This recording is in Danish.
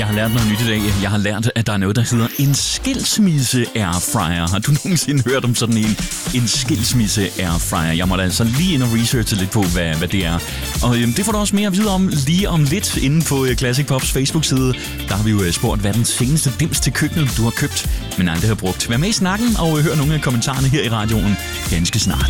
har lært noget nyt i dag. Jeg har lært, at der er noget, der hedder en skilsmisse-airfryer. Har du nogensinde hørt om sådan en skilsmisse-airfryer? Jeg må da altså lige ind og researche lidt på, hvad det er. Og det får du også mere at vide om lige om lidt inde på Classic Pops Facebook-side. Der har vi jo spurgt, hvad den seneste dims til køkkenet, du har købt, men aldrig har brugt. Vær med i snakken og hør nogle af kommentarerne her i radioen ganske snart.